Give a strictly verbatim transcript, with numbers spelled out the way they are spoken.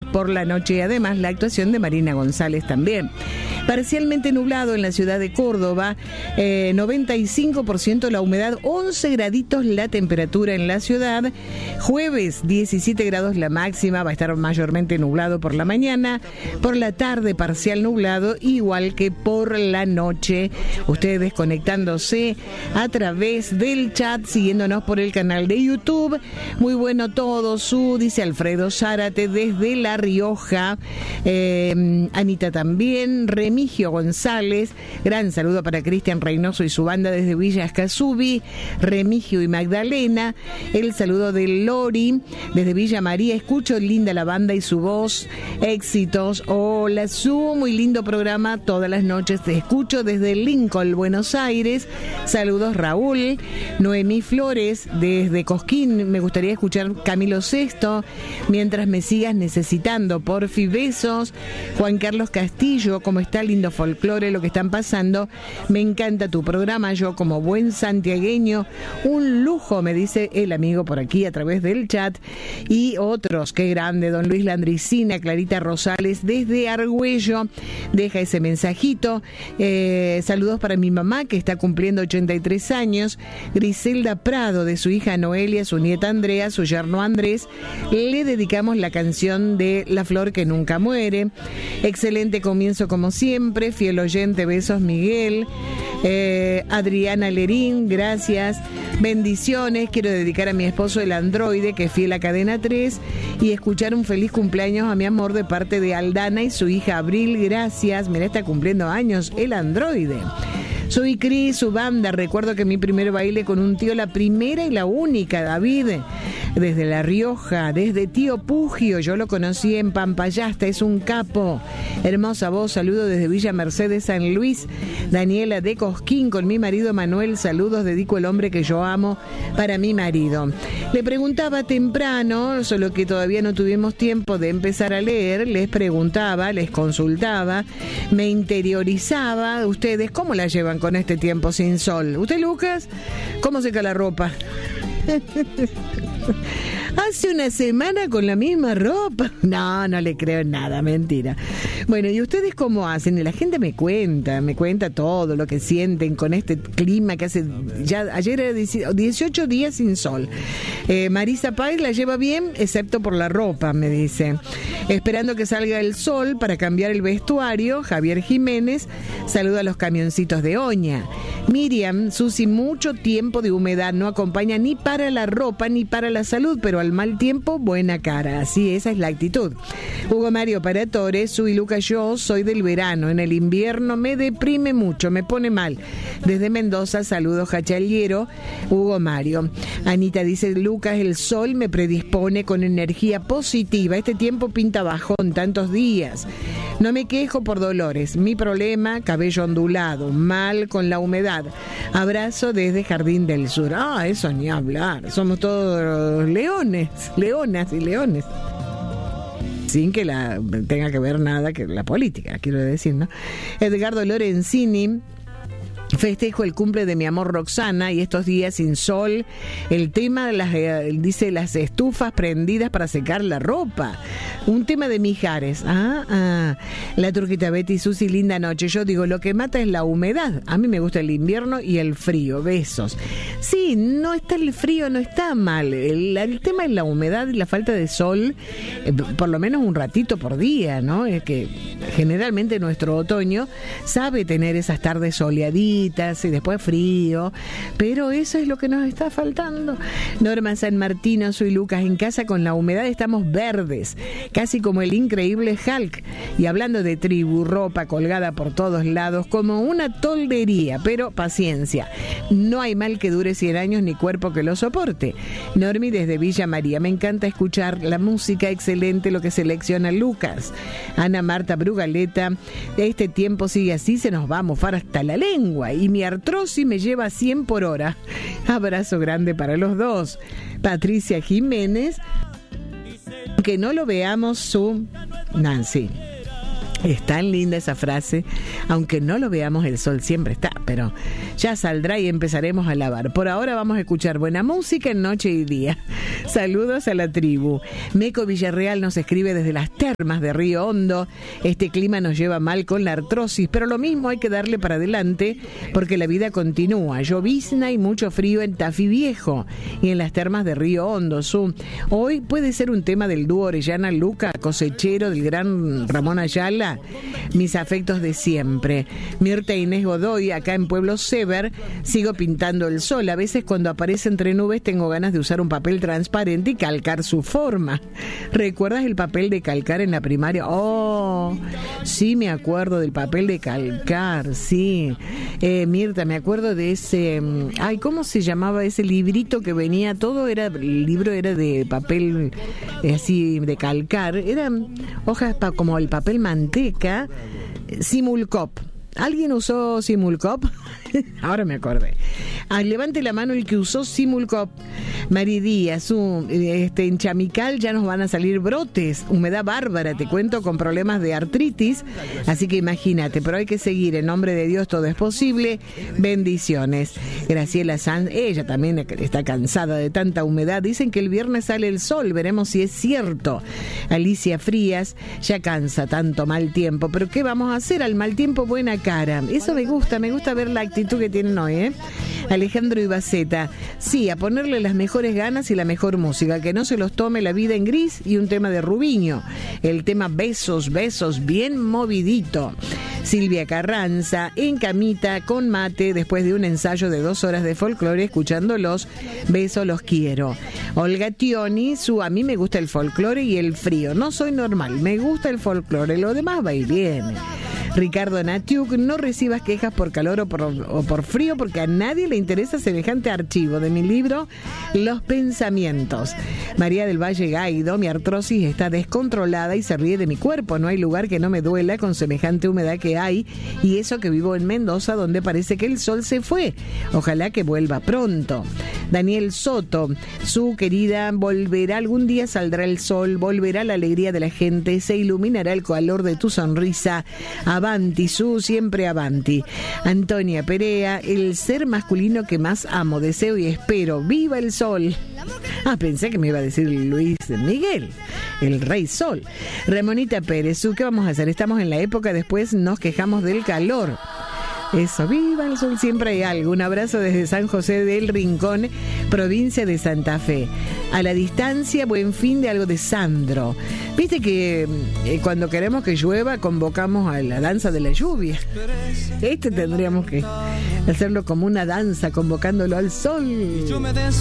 por la noche y además la actuación de Marina González también. Parcialmente nublado en la ciudad de Córdoba, eh, noventa y cinco por ciento la humedad, once graditos la temperatura en la ciudad. Jueves, diecisiete grados la máxima, va a estar mayormente nublado por la mañana, por la tarde parcial nublado, igual que por la noche. Ustedes conectándose a través del chat, siguiéndonos por el canal de YouTube. Muy bueno todo, su, dice Alfredo Zárate desde La Rioja. Eh, Anita también, Remigio González, gran saludo para Cristian Reynoso y su banda desde Villa Escazubí, Remigio y Magdalena, el saludo de Lori desde Villa María, escucho linda la banda y su voz, éxitos, hola Su, muy lindo programa, todas las noches te escucho desde Lincoln, Buenos Aires, saludos Raúl, Noemí Flores desde Cosquín, me gustaría escuchar Camilo Sesto, mientras me sigas necesitando, porfi, besos, Juan Carlos Castillo, ¿cómo está? Lindo folclore lo que están pasando, me encanta tu programa, yo como buen santiagueño, un lujo, me dice el amigo por aquí a través del chat, y otros, qué grande, don Luis Landricina, Clarita Rosales desde Argüello, deja ese mensajito, eh, saludos para mi mamá que está cumpliendo ochenta y tres años, Griselda Prado, de su hija Noelia, su nieta Andrea, su yerno Andrés, le dedicamos la canción de La Flor que Nunca Muere, excelente comienzo como siempre, fiel oyente, besos Miguel, eh, Adriana Lerín, gracias, bendiciones, quiero dedicar a mi esposo el androide que es fiel a Cadena tres y escuchar un feliz cumpleaños a mi amor de parte de Aldana y su hija Abril, gracias, mira, está cumpliendo años el androide. Soy Cris, su banda, recuerdo que mi primer baile con un tío, la primera y la única, David, desde La Rioja, desde Tío Pugio, yo lo conocí en Pampayasta, es un capo, hermosa voz, saludo desde Villa Mercedes, San Luis, Daniela de Cosquín, con mi marido Manuel, saludos, dedico el hombre que yo amo para mi marido. Le preguntaba temprano, solo que todavía no tuvimos tiempo de empezar a leer, les preguntaba, les consultaba, me interiorizaba, ustedes, ¿cómo la llevan con este tiempo sin sol? ¿Usted, Lucas? ¿Cómo seca la ropa? Hace una semana con la misma ropa. No, no le creo nada, mentira. Bueno, ¿y ustedes cómo hacen? Y la gente me cuenta, me cuenta todo lo que sienten con este clima que hace, ya ayer era dieciocho días sin sol. Eh, Marisa Páez la lleva bien, excepto por la ropa, me dice. Esperando que salga el sol para cambiar el vestuario, Javier Jiménez, saluda a los camioncitos de Oña. Miriam, Susi, mucho tiempo de humedad no acompaña ni para la ropa ni para la salud, pero al mal tiempo, buena cara. Así, esa es la actitud. Hugo Mario Paratore, Su y Lucas, yo soy del verano. En el invierno me deprime mucho, me pone mal. Desde Mendoza, saludos Jachaliero, Hugo Mario. Anita dice, Lucas, el sol me predispone con energía positiva. Este tiempo pinta bajón tantos días. No me quejo por dolores. Mi problema, cabello ondulado, mal con la humedad. Abrazo desde Jardín del Sur. Ah, eso ni hablar. Somos todos leones, leonas y leones. Sin que la tenga que ver nada que la política, quiero decir, ¿no? Edgardo Lorenzini. Festejo el cumple de mi amor Roxana y estos días sin sol, el tema de las, eh, dice, las estufas prendidas para secar la ropa, un tema de Mijares. Ah, ah. La turquita Betty, Susi, linda noche. Yo digo, lo que mata es la humedad. A mí me gusta el invierno y el frío. Besos. Sí, no está el frío, no está mal. El, el tema es la humedad y la falta de sol, eh, por lo menos un ratito por día, ¿no? Es que generalmente nuestro otoño sabe tener esas tardes soleaditas y después frío, pero eso es lo que nos está faltando. Norma San Martino, soy Lucas, en casa con la humedad estamos verdes, casi como el increíble Hulk, y hablando de tribu, ropa colgada por todos lados como una toldería, pero paciencia, no hay mal que dure cien años ni cuerpo que lo soporte. Normi desde Villa María, me encanta escuchar la música, excelente lo que selecciona Lucas. Ana Marta Brugaleta, este tiempo sigue así, se nos va a mofar hasta la lengua y mi artrosis me lleva a cien por hora. Abrazo grande para los dos. Patricia Jiménez, que no lo veamos, su Nancy. Es tan linda esa frase, aunque no lo veamos, el sol siempre está, pero ya saldrá y empezaremos a lavar. Por ahora vamos a escuchar buena música en noche y día. Saludos a la tribu. Meco Villarreal nos escribe desde las termas de Río Hondo. Este clima nos lleva mal con la artrosis, pero lo mismo hay que darle para adelante porque la vida continúa. Llovizna y mucho frío en Tafí Viejo y en las termas de Río Hondo. Su. Hoy puede ser un tema del dúo Orellana Luca, cosechero del gran Ramón Ayala. Mis afectos de siempre. Mirta Inés Godoy, acá en Pueblo Sever, sigo pintando el sol. A veces cuando aparece entre nubes tengo ganas de usar un papel transparente y calcar su forma. ¿Recuerdas el papel de calcar en la primaria? Oh, sí, me acuerdo del papel de calcar, sí. Eh, Mirta, me acuerdo de ese... Ay, ¿cómo se llamaba ese librito que venía? Todo era... El libro era de papel eh, así, de calcar. Eran hojas pa, como el papel manteca. Simulcop. ¿Alguien usó Simulcop? Ahora me acordé. Ah, levante la mano el que usó Simulcop. Mari Díaz, un, este, en Chamical ya nos van a salir brotes, humedad bárbara, te cuento, con problemas de artritis, así que imagínate, pero hay que seguir, en nombre de Dios todo es posible. Bendiciones. Graciela Sanz, ella también está cansada de tanta humedad, dicen que el viernes sale el sol, veremos si es cierto. Alicia Frías, ya cansa tanto mal tiempo, pero ¿qué vamos a hacer? Al mal tiempo buena cara. Eso me gusta, me gusta ver la actitud que tienen hoy, ¿eh? Alejandro Ibaceta, sí, a ponerle las mejores ganas y la mejor música, que no se los tome la vida en gris, y un tema de Rubiño, el tema Besos, Besos, bien movidito. Silvia Carranza, en camita, con mate, después de un ensayo de dos horas de folclore, escuchando los Besos, los quiero. Olga Tioni, su a mí me gusta el folclore y el frío, no soy normal, me gusta el folclore, lo demás va y viene. Ricardo Natiuk, no recibas quejas por calor o por, o por frío, porque a nadie le interesa semejante archivo de mi libro Los Pensamientos. María del Valle Gaido, mi artrosis está descontrolada y se ríe de mi cuerpo, no hay lugar que no me duela con semejante humedad que hay, y eso que vivo en Mendoza, donde parece que el sol se fue, ojalá que vuelva pronto. Daniel Soto, su querida, volverá, algún día saldrá el sol, volverá la alegría de la gente, se iluminará el calor de tu sonrisa. Avanti, su siempre avanti. Antonia Perea, el ser masculino que más amo, deseo y espero. ¡Viva el sol! Ah, pensé que me iba a decir Luis Miguel, el rey sol. Ramonita Pérez, su, ¿qué vamos a hacer? Estamos en la época, después nos quejamos del calor. Eso, viva el sol, siempre hay algo. Un abrazo desde San José del Rincón, provincia de Santa Fe. A la distancia, buen fin de algo de Sandro. Viste que eh, cuando queremos que llueva, convocamos a la danza de la lluvia. Este tendríamos que hacerlo como una danza, convocándolo al sol.